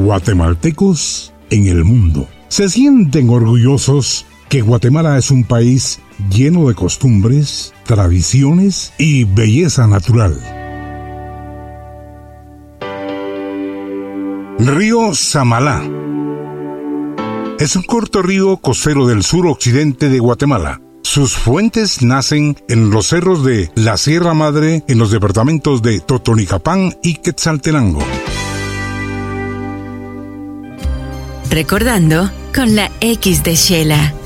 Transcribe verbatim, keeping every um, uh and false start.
Guatemaltecos en el mundo se sienten orgullosos que Guatemala es un país lleno de costumbres, tradiciones y belleza natural. Río Samalá es un corto río costero del suroccidente de Guatemala. Sus fuentes nacen en los cerros de la Sierra Madre en los departamentos de Totonicapán y Quetzaltenango. Recordando con la X de Shela.